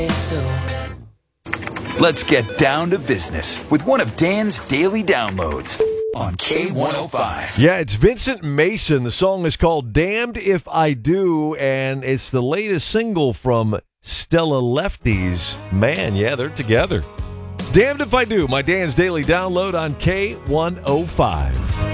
Let's get down to business with one of Dan's daily downloads on K105. Yeah, it's Vincent Mason. The song is called Damned If I Do, and it's the latest single from Stella Lefty's. Man, yeah, they're together. It's Damned If I Do, my Dan's daily download on K105.